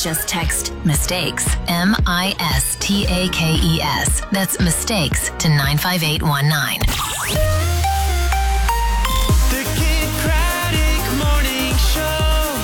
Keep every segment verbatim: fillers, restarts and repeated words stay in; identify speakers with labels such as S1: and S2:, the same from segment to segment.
S1: Just text mistakes, M I S T A K E S. That's mistakes to nine five eight one nine.
S2: The Kid Craddock Morning Show.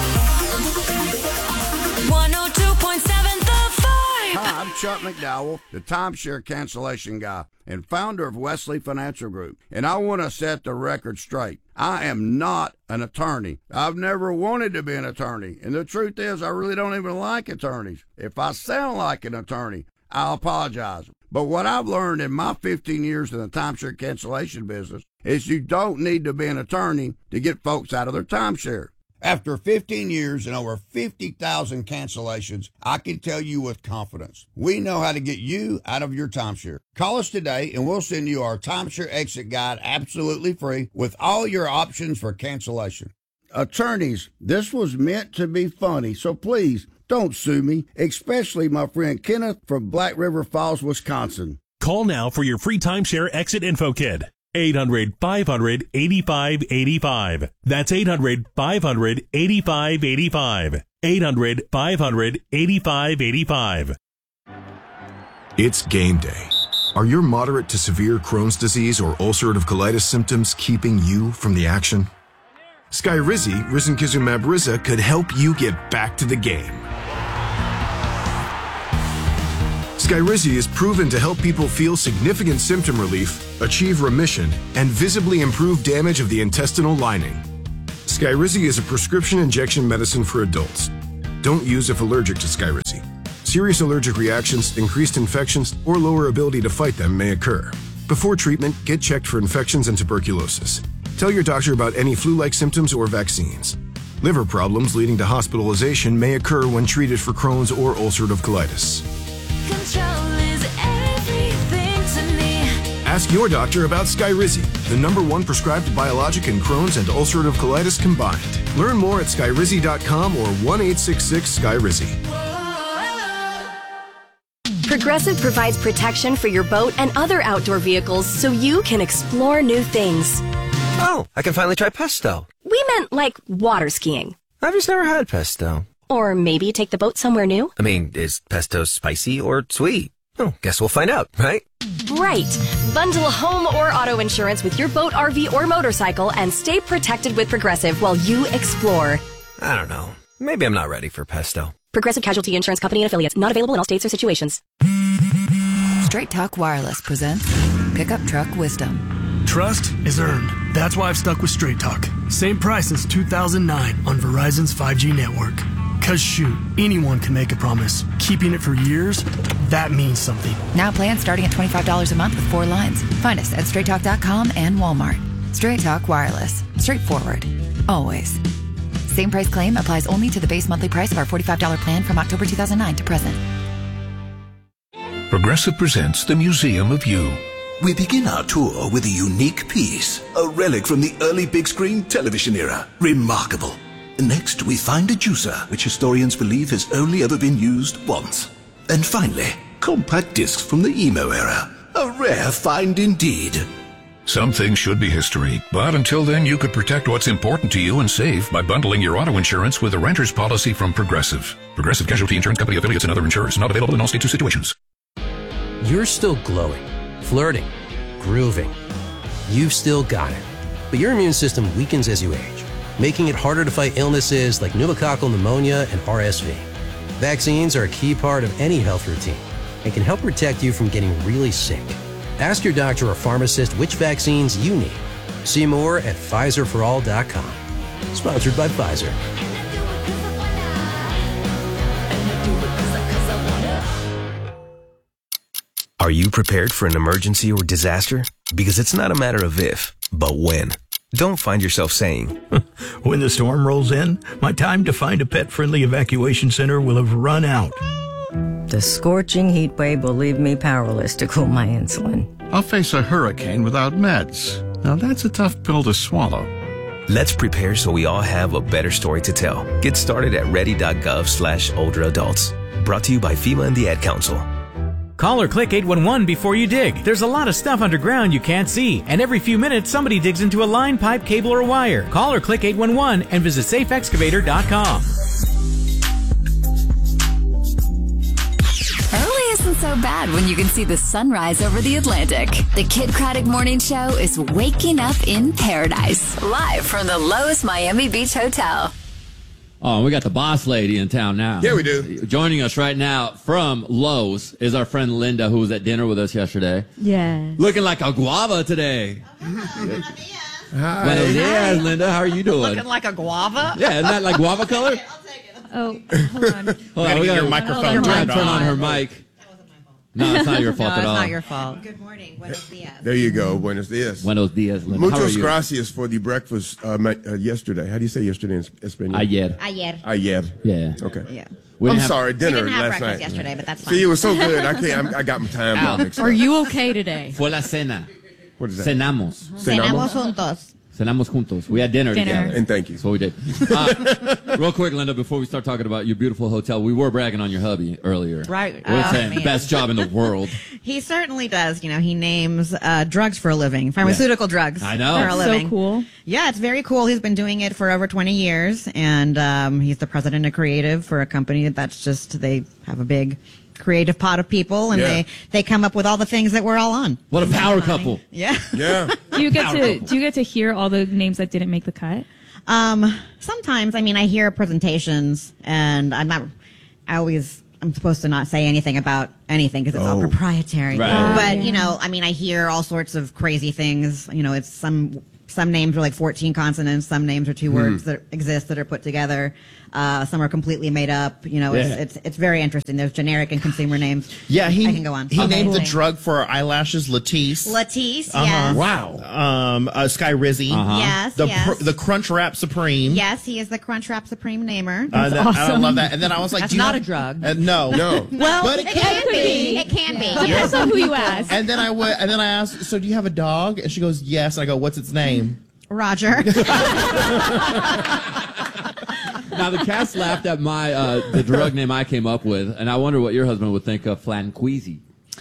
S2: one oh two point seven The Vibe.
S3: Hi, I'm Chuck McDowell, the timeshare cancellation guy and founder of Wesley Financial Group. And I want to set the record straight. I am not an attorney. I've never wanted to be an attorney. And the truth is, I really don't even like attorneys. If I sound like an attorney, I'll apologize. But what I've learned in my fifteen years in the timeshare cancellation business is you don't need to be an attorney to get folks out of their timeshare. After fifteen years and over fifty thousand cancellations, I can tell you with confidence, we know how to get you out of your timeshare. Call us today and we'll send you our timeshare exit guide absolutely free with all your options for cancellation. Attorneys, this was meant to be funny, so please don't sue me, especially my friend Kenneth from Black River Falls, Wisconsin.
S4: Call now for your free timeshare exit info kit. eight hundred, five hundred, eighty-five eighty-five. That's eight hundred, five hundred, eighty-five eighty-five. eight hundred, five hundred, eighty-five eighty-five.
S5: It's game day. Are your moderate to severe Crohn's disease or ulcerative colitis symptoms keeping you from the action? Skyrizi, risankizumab Riza, could help you get back to the game. Skyrizi is proven to help people feel significant symptom relief, achieve remission, and visibly improve damage of the intestinal lining. Skyrizi is a prescription injection medicine for adults. Don't use if allergic to Skyrizi. Serious allergic reactions, increased infections, or lower ability to fight them may occur. Before treatment, get checked for infections and tuberculosis. Tell your doctor about any flu-like symptoms or vaccines. Liver problems leading to hospitalization may occur when treated for Crohn's or ulcerative colitis.
S2: Control is everything to me.
S5: Ask your doctor about Skyrizi, the number one prescribed biologic in Crohn's and ulcerative colitis combined. Learn more at skyrizi dot com or one eight six six Skyrizi.
S6: Progressive provides protection for your boat and other outdoor vehicles so you can explore new things.
S7: Oh, I can finally try pesto.
S6: We meant like water skiing.
S7: I've just never had pesto.
S6: Or maybe take the boat somewhere new.
S7: I mean, is pesto spicy or sweet? Oh, guess we'll find out, right?
S6: Right. Bundle home or auto insurance with your boat, R V, or motorcycle and stay protected with Progressive while you explore.
S7: I don't know. Maybe I'm not ready for pesto.
S6: Progressive Casualty Insurance Company and Affiliates. Not available in all states or situations.
S8: Straight Talk Wireless presents Pickup Truck Wisdom.
S9: Trust is earned. That's why I've stuck with Straight Talk. Same price since two thousand nine on Verizon's five G network. Cause shoot, anyone can make a promise. Keeping it for years, that means something.
S8: Now plans starting at twenty-five dollars a month with four lines. Find us at straight talk dot com and Walmart. Straight Talk Wireless. Straightforward. Always. Same price claim applies only to the base monthly price of our forty-five dollars plan from October two thousand nine to present.
S10: Progressive presents the Museum of You.
S11: We begin our tour with a unique piece, a relic from the early big screen television era. Remarkable. Next, we find a juicer, which historians believe has only ever been used once. And finally, compact discs from the emo era. A rare find indeed.
S10: Some things should be history, but until then you could protect what's important to you and save by bundling your auto insurance with a renter's policy from Progressive. Progressive Casualty Insurance Company affiliates and other insurers. Not available in all states or situations.
S12: You're still glowing, flirting, grooving. You've still got it. But your immune system weakens as you age, making it harder to fight illnesses like pneumococcal pneumonia and R S V. Vaccines are a key part of any health routine and can help protect you from getting really sick. Ask your doctor or pharmacist which vaccines you need. See more at Pfizer for all dot com. Sponsored by Pfizer.
S7: Are you prepared for an emergency or disaster? Because it's not a matter of if, but when. Don't find yourself saying,
S13: when the storm rolls in, my time to find a pet-friendly evacuation center will have run out.
S14: The scorching heat wave will leave me powerless to cool my insulin.
S15: I'll face a hurricane without meds. Now that's a tough pill to swallow.
S7: Let's prepare so we all have a better story to tell. Get started at ready.gov slash older adults. Brought to you by FEMA and the Ad Council.
S16: Call or click eight one one before you dig. There's a lot of stuff underground you can't see, and every few minutes somebody digs into a line, pipe, cable, or wire. Call or click eight one one and visit safe excavator dot com.
S17: bad when you can see the sunrise over the Atlantic. The Kid Craddock Morning Show is waking up in paradise. Live from the Lowe's Miami Beach Hotel.
S18: Oh, we got the boss lady in town now.
S19: Yeah, we do.
S18: Joining us right now from Lowe's is our friend Linda, who was at dinner with us yesterday.
S20: Yes.
S18: Looking like a guava today.
S19: Hi.
S18: Buenos dias, Linda. How are you doing?
S21: Looking like a guava?
S18: Yeah, isn't that like guava color?
S20: Oh, hold on.
S18: Hold on,
S21: gotta
S18: we
S21: get
S18: gotta
S21: your microphone
S18: we gotta
S21: turned
S18: turn
S21: on.
S18: on her mic. No, it's not your fault
S21: no,
S18: at
S21: it's
S18: all.
S21: not your fault.
S22: Good morning. Buenos dias.
S19: There you go. Buenos dias.
S18: Buenos dias, Linda. How are
S19: Muchas
S18: you?
S19: gracias for the breakfast uh, ma- uh, yesterday. How do you say yesterday in Espanol?
S18: Ayer.
S22: Ayer.
S19: Ayer.
S18: Yeah.
S19: Okay.
S22: Yeah.
S18: We
S19: I'm
S18: didn't have-
S19: sorry,
S22: We
S19: dinner
S22: didn't have
S19: last
S22: breakfast
S19: night.
S22: yesterday, but that's fine.
S19: See, it was so good. I can't. I'm, I got my time all mixed up.
S20: Are you okay today?
S18: Fue la cena.
S19: What is that?
S18: Cenamos.
S22: Cenamos juntos.
S18: Cenamos juntos. We had dinner,
S20: Dinner.
S18: together.
S19: And thank you.
S18: That's what we did. Uh, real quick, Linda, before we start talking about your beautiful hotel, we were bragging on your hubby earlier.
S21: Right.
S18: We were
S21: Oh,
S18: saying
S21: man.
S18: best job in the world.
S22: He certainly does. You know, he names uh, drugs for a living, pharmaceutical drugs
S18: I know.
S22: for a
S20: So
S22: living.
S20: cool.
S22: Yeah, it's very cool. He's been doing it for over twenty years, and um, he's the president of creative for a company that's just, they have a big creative pot of people, and
S19: Yeah.
S22: they, they come up with all the things that we're all on.
S18: What a power couple.
S22: Yeah.
S19: Yeah.
S20: Do you get
S18: Power
S20: to
S18: couple.
S20: do you get to hear all the names that didn't make the cut?
S22: Um, sometimes, I mean, I hear presentations, and I'm not, I always, I'm supposed to not say anything about anything because it's all
S19: Oh.
S22: proprietary.
S18: Right.
S22: But,
S20: Yeah.
S22: you know, I mean, I hear all sorts of crazy things. You know, it's some, some names are like fourteen consonants, some names are two words that exist that are put together. Uh, some are completely made up. You know, it's,
S18: Yeah.
S22: it's, it's very interesting. There's generic and consumer names.
S23: Yeah, he
S22: I can go on.
S23: he named the
S22: Amazing.
S23: drug for our eyelashes Latisse.
S22: Latisse,
S23: Uh-huh.
S22: yes.
S18: Wow.
S23: Um, uh, Sky Rizzy.
S18: Uh-huh.
S22: Yes,
S23: The
S22: yes.
S23: pr- the Crunch Wrap Supreme.
S22: Yes, he is the Crunchwrap Supreme namer.
S23: Uh, that- I
S20: awesome.
S23: love that. And then I was like,
S21: That's
S23: do you
S21: not
S23: have-
S21: a drug.
S23: Uh, no,
S19: No.
S22: Well,
S23: but
S22: it,
S23: it
S22: can
S23: can
S22: be.
S23: be.
S22: It can be.
S20: Depends on who you ask.
S23: And then I went, and then I asked, so do you have a dog? And she goes, yes. And I go, what's its name?
S22: Roger.
S18: Now, the cast laughed at my uh, the drug name I came up with, and I wonder what your husband would think of Flanqueezy.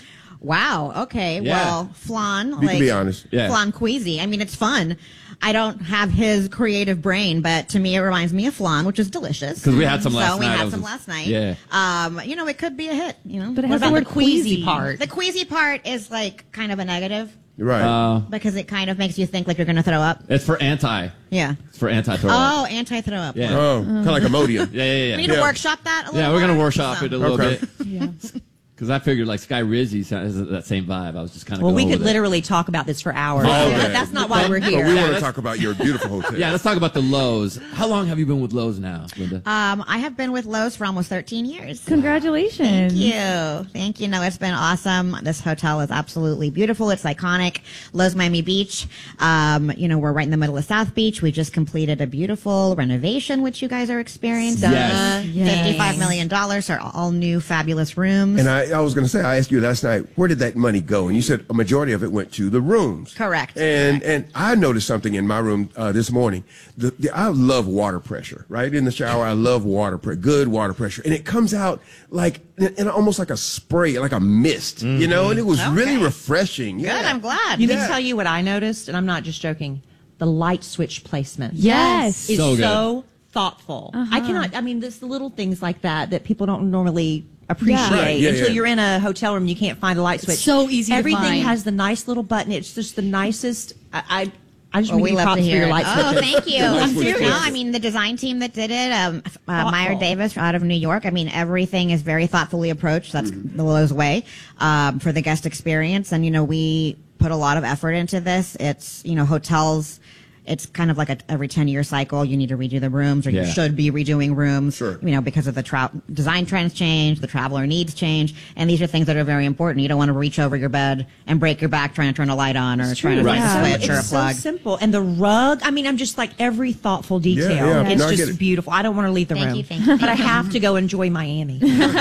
S22: Wow. Okay.
S18: Yeah.
S22: Well, flan.
S19: You
S22: like,
S19: can be honest.
S18: Yeah.
S22: Flan queasy. I mean, it's fun. I don't have his creative brain, but to me, it reminds me of flan, which is delicious.
S18: 'Cause we had some last
S22: so we
S18: night. I
S22: had
S18: was
S22: some
S18: just-
S22: last night.
S18: yeah.
S22: Um, you know, it could be a hit. You know,
S20: But it
S22: What
S20: has the
S22: about
S20: word
S21: queasy
S20: queasy
S21: part?
S22: The queasy part is like kind of a negative
S19: Right.
S18: Uh,
S22: because it kind of makes you think like you're going to throw up.
S18: it's for anti.
S22: Yeah.
S18: It's for anti-throw.
S22: Oh, anti-throw up.
S18: Yeah.
S19: oh, kind of like Imodium.
S18: Yeah, yeah, yeah.
S22: We need
S18: yeah.
S22: to workshop that a little
S18: Yeah, we're gonna
S22: more.
S18: workshop
S22: So-
S18: it a little
S19: Okay.
S18: bit.
S20: Yeah.
S18: Because I figured like Sky Rizzy has that same vibe. I was just kind of
S21: Well, we
S18: going
S21: could
S18: with it.
S21: literally talk about this for hours.
S19: Oh, okay.
S21: But that's not why we're
S19: But
S21: here.
S19: we
S18: Yeah,
S19: want to
S18: let's-
S19: talk about your beautiful hotel.
S18: Yeah, let's talk about the Lowe's. How long have you been with Lowe's now, Linda?
S22: Um, I have been with Lowe's for almost thirteen years.
S20: Congratulations.
S22: Thank you. Thank you. No, it's been awesome. This hotel is absolutely beautiful. It's iconic. Lowe's Miami Beach. Um, you know, we're right in the middle of South Beach. We just completed a beautiful renovation, which you guys are experiencing.
S18: Yes.
S22: fifty-five million dollars are all new fabulous rooms.
S19: And I, I was going to say, I asked you last night, where did that money go? And you said a majority of it went to the rooms.
S22: Correct.
S19: And and I noticed something in my room uh, this morning. The, the, I love water pressure, right? In the shower, I love water pressure, good water pressure. And it comes out like, in, in almost like a spray, like a mist, you know? And it was really refreshing.
S22: Good.
S19: Yeah.
S22: I'm glad.
S21: You
S19: Yeah.
S21: can tell you what I noticed, and I'm not just joking. The light switch placement.
S20: Yes.
S21: Is
S18: So
S21: so,
S18: good.
S21: thoughtful.
S20: Uh-huh.
S21: I cannot, I mean, there's the little things like that that people don't normally appreciate
S19: Right, yeah,
S21: until
S19: yeah.
S21: you're in a hotel room and you can't find a light switch.
S20: so easy to
S21: Everything
S20: find.
S21: has the nice little button. It's just the nicest. I, I, I just
S22: Well,
S21: want
S22: we
S21: to give you
S22: love
S21: props
S22: to
S21: for
S22: hear
S21: your
S22: it.
S21: light
S22: Oh,
S21: switches.
S22: thank you.
S19: The light
S22: I'm
S19: switch
S22: serious. No,
S19: places.
S22: I mean, the design team that did it, um, uh, Meyer
S21: Thoughtful.
S22: Davis out of New York. I mean, everything is very thoughtfully approached. That's the Lowe's way um, for the guest experience. And, you know, we put a lot of effort into this. It's, you know, hotels. It's kind of like a every ten year cycle. You need to redo the rooms, or
S18: Yeah.
S22: you should be redoing rooms.
S19: Sure.
S22: You know, because of the tra- design trends change, the traveler needs change, and these are things that are very important. You don't want to reach over your bed and break your back trying to turn a light on or trying to
S21: Right.
S22: find a
S21: So
S22: switch or a
S21: it's
S22: plug.
S21: so simple. And the rug, I mean, I'm just like every thoughtful detail.
S19: yeah.
S21: It's
S19: No, I get
S21: just
S19: it.
S21: beautiful. I don't want to leave the
S22: Thank
S21: room.
S22: you, thank you,
S21: But I
S22: thank you.
S21: have to go enjoy Miami.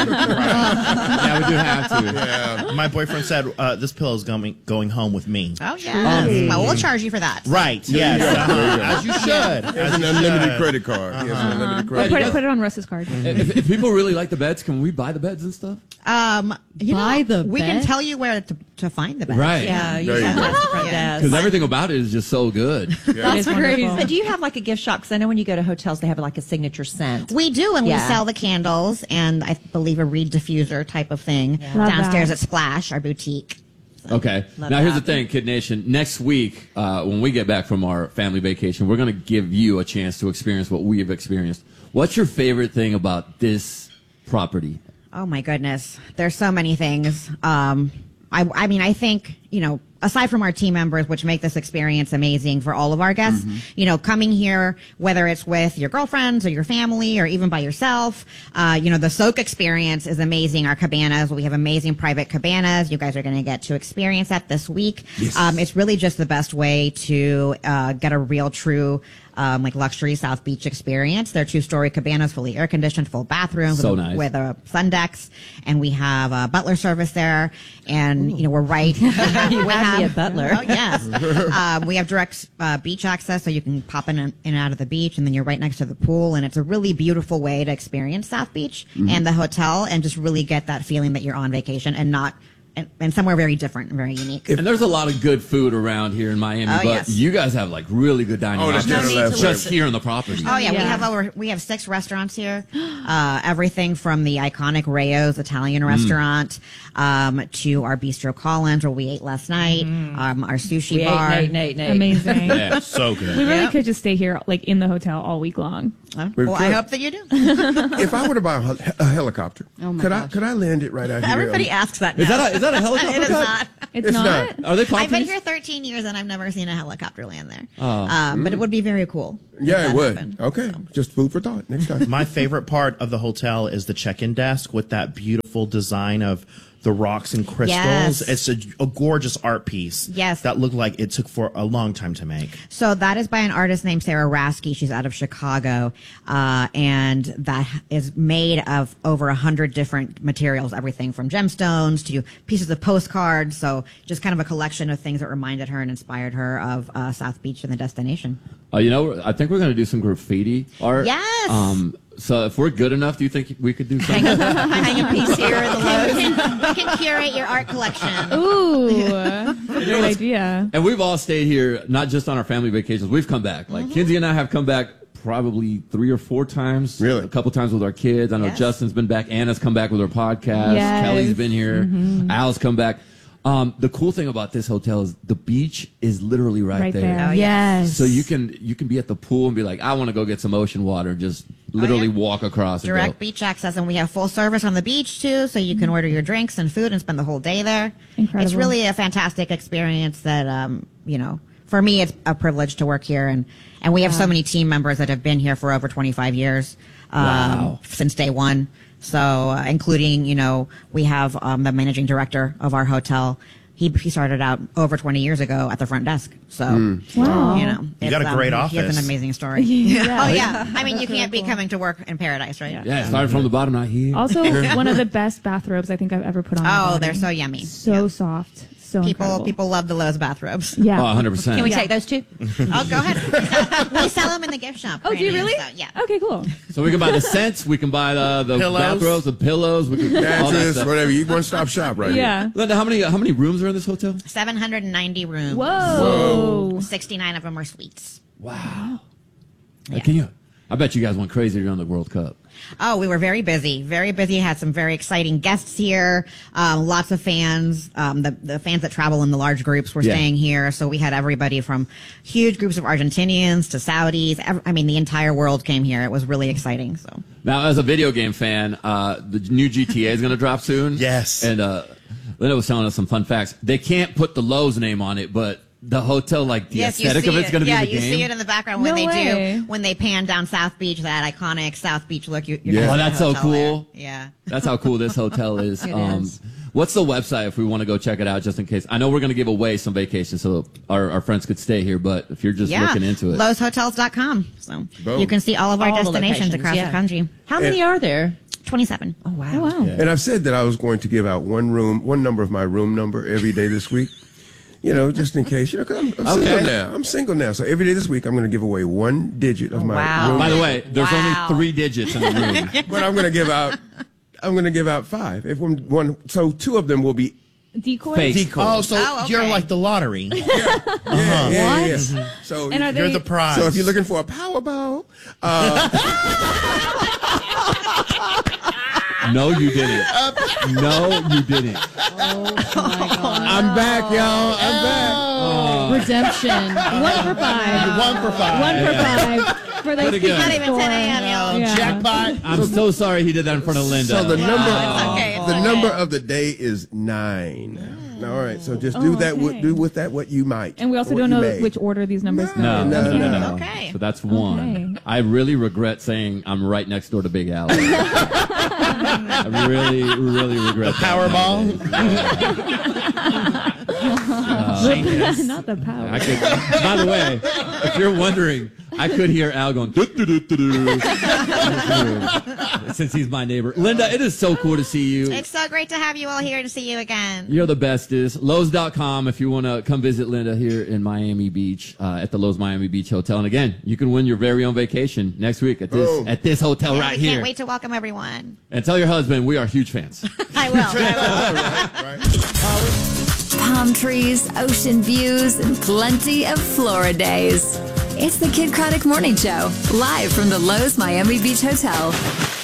S18: Yeah, we do have to.
S23: Yeah. My boyfriend said uh, this pillow is going going home with me.
S22: Oh yeah. Well, we'll charge you for that.
S23: Right. Yes. As you should.
S19: He has
S23: As
S19: an
S23: you
S19: unlimited
S23: should.
S19: credit card. He has an unlimited
S20: Put
S19: credit
S20: it,
S19: card.
S20: put it on Russ's card.
S18: If, if people really like the beds, can we buy the beds and stuff?
S22: Um, you
S21: Buy
S22: know,
S21: the
S22: we can
S21: bed?
S22: tell you where to, to find the bed.
S18: Right.
S21: Yeah, you
S19: There you
S21: have
S19: go.
S21: to ask the front desk.
S18: Because everything about it is just so good.
S21: That's
S20: It's
S21: crazy.
S20: wonderful.
S21: Do you have like a gift shop? Because I know when you go to hotels, they have like a signature scent.
S22: We do, and
S21: Yeah.
S22: we sell the candles and I believe a reed diffuser type of thing
S20: Love
S22: downstairs
S20: that.
S22: at Splash, our boutique.
S18: Okay.
S21: Love
S18: now here's the
S21: that.
S18: thing, Kid Nation. Next week, uh, when we get back from our family vacation, we're going to give you a chance to experience what we have experienced. What's your favorite thing about this property?
S22: Oh my goodness. There's so many things. Um, I, I mean, I think, you know, aside from our team members, which make this experience amazing for all of our guests, you know, coming here, whether it's with your girlfriends or your family or even by yourself, uh, you know, the soak experience is amazing. Our cabanas, we have amazing private cabanas. You guys are going to get to experience that this week.
S19: Yes.
S22: Um, it's really just the best way to, uh, get a real, true, um, like luxury South Beach experience. They're two-story cabanas, fully air-conditioned, full bathrooms
S18: So
S22: with,
S18: nice.
S22: with a sun decks, and we have a butler service there, and you know we're right. we
S21: have me a butler.
S22: Oh yes, um, we have direct uh, beach access, so you can pop in and in and out of the beach, and then you're right next to the pool, and it's a really beautiful way to experience South Beach and the hotel, and just really get that feeling that you're on vacation and not. And, and somewhere very different and very unique.
S18: And there's a lot of good food around here in Miami,
S22: Oh,
S18: but
S22: yes.
S18: you guys have like really good dining
S19: Oh, there's
S18: options
S19: no need to
S18: just
S22: live.
S18: here on the property.
S22: Oh yeah, we
S20: Yeah.
S22: have over we have six restaurants here. Uh, everything from the iconic Rayo's Italian restaurant um, to our Bistro Collins, where we ate last night. Um, our sushi
S21: We ate,
S22: bar.
S21: Nate, Nate, Nate.
S20: Amazing.
S18: Yeah.
S23: So good.
S20: We really
S22: Yeah.
S20: could just stay here, like in the hotel all week long.
S22: Huh?
S19: We
S22: Well, I
S19: could.
S22: hope that you do.
S19: If I were to buy a, hel- a helicopter,
S22: Oh my
S19: could I
S22: gosh.
S19: could I land it right out here?
S22: Everybody
S19: Um,
S22: asks that now.
S18: Is that a, is that a helicopter?
S22: It is
S18: cut?
S22: not.
S20: It's,
S19: It's
S20: not.
S19: not.
S18: Are they palm
S22: I've been
S18: trees?
S22: here thirteen years and I've never seen a helicopter land there.
S18: Oh.
S22: Um, but it would be very cool. if
S19: Yeah,
S22: that
S19: it would.
S22: happened.
S19: Okay, just food for thought next time.
S23: My favorite part of the hotel is the check-in desk with that beautiful design of the rocks and crystals.
S22: Yes.
S23: It's a, a gorgeous art piece.
S22: Yes.
S23: That looked like it took for a long time to make.
S22: So that is by an artist named Sarah Rasky. She's out of Chicago, uh, and that is made of over a hundred different materials, everything from gemstones to pieces of postcards. So just kind of a collection of things that reminded her and inspired her of uh, South Beach and the destination.
S18: Uh, you know, I think we're going to do some graffiti art.
S22: Yes.
S18: Um, so if we're good enough, do you think we could do something?
S22: Hang a piece here in the Lowe's. We can, we can curate your art collection.
S20: Ooh, great idea.
S18: And we've all stayed here, not just on our family vacations. We've come back. Like, Kinsey and I have come back probably three or four times.
S19: Really?
S18: A couple times with our kids. I know
S22: Yes.
S18: Justin's been back. Anna's come back with her podcast.
S20: Yes.
S18: Kelly's been here. Al's come back. Um, the cool thing about this hotel is the beach is literally right,
S20: Right
S18: there.
S20: there.
S22: Oh,
S20: yes.
S18: So you can you can be at the pool and be like, I want to go get some ocean water and just literally
S22: yeah.
S18: walk across and
S22: Direct
S18: go.
S22: beach access, and we have full service on the beach too, so you can order your drinks and food and spend the whole day there.
S20: Incredible.
S22: It's really a fantastic experience that, um, you know, for me, it's a privilege to work here, and and we have so many team members that have been here for over twenty-five years, um,
S18: Wow.
S22: since day one. So, uh, including, you know, we have um, the managing director of our hotel. He, he started out over twenty years ago at the front desk. So,
S20: Wow.
S22: you know,
S23: You
S22: it's,
S23: got a great
S22: um, He has
S23: office.
S22: an amazing story.
S20: Yeah.
S22: Oh yeah. I mean, you can't be coming to work in paradise, right?
S18: Yeah, it started from the bottom, not here.
S20: Also, one of the best bathrobes I think I've ever put on. my
S22: Oh,
S20: body.
S22: they're so yummy.
S20: So soft. So
S22: People
S20: incredible.
S22: people love the Lowe's bathrobes.
S20: Yeah.
S18: Oh, one hundred percent.
S21: Can we
S20: Yeah.
S21: take those two?
S22: Oh, go ahead. We sell them in the gift shop.
S20: Oh, do you
S22: Brandy,
S20: really?
S22: so, yeah.
S20: Okay, cool.
S18: So we can buy the scents, we can buy the, the
S23: Pillows.
S18: bathrobes, the pillows, we can all that
S19: Mattress,
S18: stuff.
S19: whatever. You one stop shop right here.
S20: Yeah.
S18: Linda, how many how many rooms are in this hotel?
S22: seven hundred ninety rooms.
S20: Whoa.
S22: sixty-nine of them are suites.
S18: Wow.
S22: Yeah.
S18: Can you? I bet you guys went crazy during the World Cup.
S22: Oh, we were very busy, very busy. Had some very exciting guests here. Um, lots of fans. Um, the the fans that travel in the large groups were
S18: Yeah.
S22: staying here. So we had everybody from huge groups of Argentinians to Saudis. Ev- I mean, the entire world came here. It was really exciting. So
S18: Now, as a video game fan, uh, the new G T A is going to drop soon.
S23: Yes.
S18: And uh, Linda was telling us some fun facts. They can't put the Lowe's name on it, but the hotel, like the
S22: yes, you
S18: aesthetic
S22: see
S18: of it's
S22: it.
S18: going to be
S22: yeah,
S18: in the
S22: you
S18: game.
S22: see it in the background when
S20: No
S22: they
S20: way.
S22: do when they pan down South Beach, that iconic South Beach look. You, you're
S18: Yeah.
S22: gonna
S18: Oh,
S22: see
S18: that's
S22: the
S18: so
S22: hotel there.
S18: cool.
S22: Yeah.
S18: That's how cool this hotel is.
S22: It
S18: um,
S22: is.
S18: What's the website if we want to go check it out, just in case? I know we're going to give away some vacations so our, our friends could stay here, but if you're just
S22: yeah.
S18: looking into it.
S22: Lowe's Hotels dot com. So
S19: Boom.
S22: you can see all of our
S21: All the
S22: destinations
S21: locations,
S22: across
S21: yeah.
S22: the country.
S21: How many are there?
S22: twenty-seven.
S21: Oh, wow.
S20: Oh, wow.
S19: And I've said that I was going to give out one room, one number of my room number every day this week. You know, just in case. You know, 'cause I'm, I'm
S18: Okay.
S19: single now. I'm single now. So every day this week, I'm going to give away one digit of my
S18: Wow.
S19: room.
S18: By the way, there's only three digits in the room.
S19: But I'm going to give out. I'm going to give out five. If one, one, so two of them will be
S20: Decoys?
S19: Fake.
S23: Oh, so
S19: Oh,
S23: you're
S19: okay.
S23: like the lottery.
S19: Yeah, yeah, yeah, yeah, yeah.
S23: Mhm.
S19: So
S20: And are
S23: you're
S20: they-
S23: the prize.
S19: So if you're looking for a Powerball, uh,
S18: No, you didn't. No, you didn't.
S19: I'm back, y'all. I'm back.
S18: Oh.
S20: Redemption. One for five.
S23: One for five.
S20: One for
S18: Yeah.
S20: five. For those
S18: Pretty good.
S20: people
S18: Not
S22: even ten a.m., y'all.
S20: Yeah.
S23: Jackpot.
S18: I'm so sorry he did that in front of Linda.
S19: So the number,
S22: okay, it's
S19: the
S22: okay.
S19: number of the day is nine. All right, so just do
S20: Oh,
S19: that.
S20: okay.
S19: With, do with that what you might.
S20: And we also
S19: or
S20: don't
S19: what
S20: know
S19: you may.
S20: which order these numbers come
S18: No,
S20: in.
S18: no, no, no, no.
S22: Okay.
S18: So that's one.
S20: Okay.
S18: I really regret saying I'm right next door to Big Al. I really, really regret
S23: The Powerball.
S18: that.
S20: Not the power.
S18: I could, by the way, if you're wondering, I could hear Al going, "Doo, doo, doo, doo, doo." Since he's my neighbor. Linda, it is so cool to see you.
S22: It's so great to have you all here to see you again.
S18: You're the bestest. Lowe's dot com if you want to come visit Linda here in Miami Beach uh, at the Lowe's Miami Beach Hotel. And again, you can win your very own vacation next week at this
S19: Oh.
S18: at this hotel
S22: Yeah,
S18: right
S22: we
S18: here.
S22: can't wait to welcome everyone.
S18: And tell your husband we are huge fans.
S22: I will. I will.
S17: Palm trees, ocean views, and plenty of Flora days. It's the Kid Craddock Morning Show, live from the Lowe's Miami Beach Hotel.